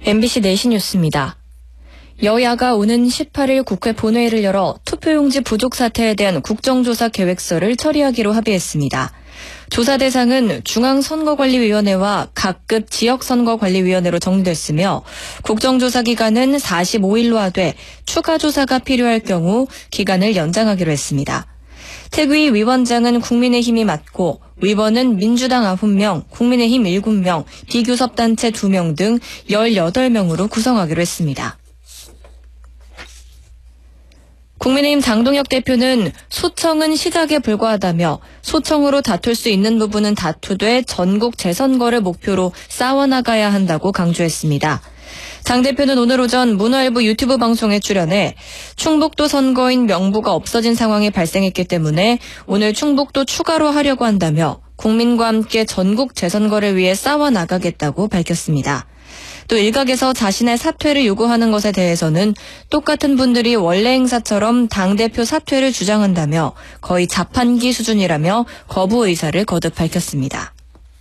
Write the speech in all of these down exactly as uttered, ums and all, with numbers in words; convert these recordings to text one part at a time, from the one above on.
엠비씨 내신 뉴스입니다. 여야가 오는 십팔일 국회 본회의를 열어 투표용지 부족 사태에 대한 국정조사 계획서를 처리하기로 합의했습니다. 조사 대상은 중앙선거관리위원회와 각급 지역선거관리위원회로 정리됐으며 국정조사 기간은 사십오일로 하되 추가 조사가 필요할 경우 기간을 연장하기로 했습니다. 태규희 위원장은 국민의힘이 맡고 위원은 민주당 아홉 명, 국민의힘 일곱 명, 비교섭단체 두 명 등 열여덟 명으로 구성하기로 했습니다. 국민의힘 장동혁 대표는 소청은 시작에 불과하다며 소청으로 다툴 수 있는 부분은 다투되 전국 재선거를 목표로 싸워나가야 한다고 강조했습니다. 장 대표는 오늘 오전 문화일보 유튜브 방송에 출연해 충북도 선거인 명부가 없어진 상황이 발생했기 때문에 오늘 충북도 추가로 하려고 한다며 국민과 함께 전국 재선거를 위해 싸워나가겠다고 밝혔습니다. 또 일각에서 자신의 사퇴를 요구하는 것에 대해서는 똑같은 분들이 원래 행사처럼 당대표 사퇴를 주장한다며 거의 자판기 수준이라며 거부 의사를 거듭 밝혔습니다.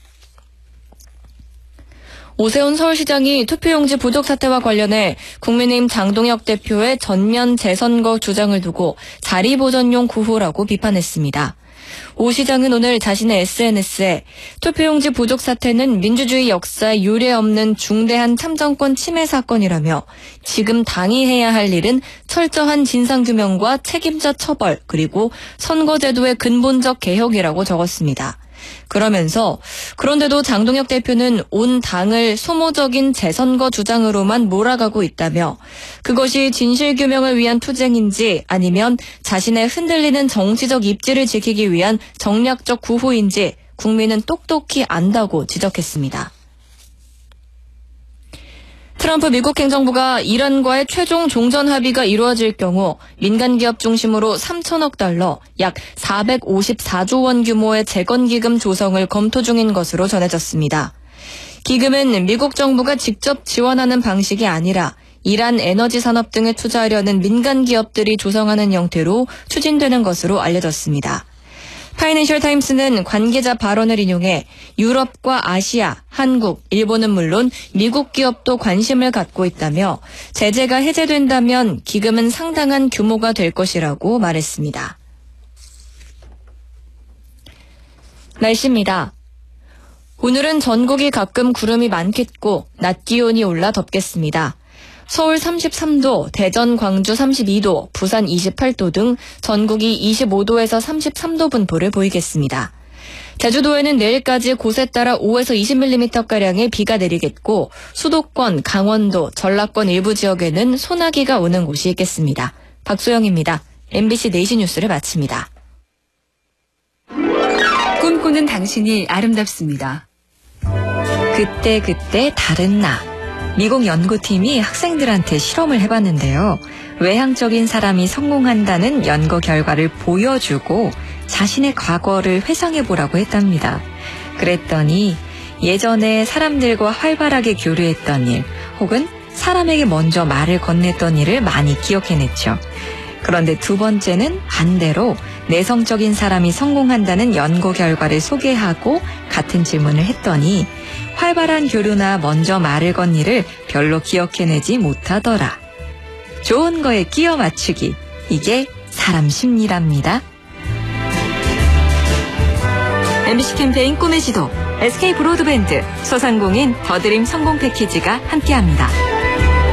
오세훈 서울시장이 투표용지 부족 사태와 관련해 국민의힘 장동혁 대표의 전면 재선거 주장을 두고 자리 보전용 구호라고 비판했습니다. 오 시장은 오늘 자신의 에스엔에스에 투표용지 부족 사태는 민주주의 역사에 유례없는 중대한 참정권 침해 사건이라며 지금 당이 해야 할 일은 철저한 진상규명과 책임자 처벌 그리고 선거제도의 근본적 개혁이라고 적었습니다. 그러면서 그런데도 장동혁 대표는 온 당을 소모적인 재선거 주장으로만 몰아가고 있다며 그것이 진실규명을 위한 투쟁인지 아니면 자신의 흔들리는 정치적 입지를 지키기 위한 정략적 구호인지 국민은 똑똑히 안다고 지적했습니다. 트럼프 미국 행정부가 이란과의 최종 종전 합의가 이루어질 경우 민간 기업 중심으로 삼천억 달러, 약 사백오십사조 원 규모의 재건기금 조성을 검토 중인 것으로 전해졌습니다. 기금은 미국 정부가 직접 지원하는 방식이 아니라 이란 에너지 산업 등에 투자하려는 민간 기업들이 조성하는 형태로 추진되는 것으로 알려졌습니다. 파이낸셜 타임스는 관계자 발언을 인용해 유럽과 아시아, 한국, 일본은 물론 미국 기업도 관심을 갖고 있다며 제재가 해제된다면 기금은 상당한 규모가 될 것이라고 말했습니다. 날씨입니다. 오늘은 전국이 가끔 구름이 많겠고 낮 기온이 올라 덥겠습니다. 서울 삼십삼도, 대전, 광주 삼십이도, 부산 이십팔도 등 전국이 이십오도에서 삼십삼도 분포를 보이겠습니다. 제주도에는 내일까지 곳에 따라 오에서 이십 밀리미터가량의 비가 내리겠고 수도권, 강원도, 전라권 일부 지역에는 소나기가 오는 곳이 있겠습니다. 박소영입니다. 엠비씨 내신 뉴스를 마칩니다. 꿈꾸는 당신이 아름답습니다. 그때 그때 다른 나. 미국 연구팀이 학생들한테 실험을 해봤는데요. 외향적인 사람이 성공한다는 연구 결과를 보여주고 자신의 과거를 회상해보라고 했답니다. 그랬더니 예전에 사람들과 활발하게 교류했던 일 혹은 사람에게 먼저 말을 건넸던 일을 많이 기억해냈죠. 그런데 두 번째는 반대로 내성적인 사람이 성공한다는 연구 결과를 소개하고 같은 질문을 했더니 활발한 교류나 먼저 말을 건 일을 별로 기억해내지 못하더라. 좋은 거에 끼워 맞추기. 이게 사람 심리랍니다. 엠비씨 캠페인 꿈의 지도, 에스케이 브로드밴드, 소상공인 더드림 성공 패키지가 함께합니다.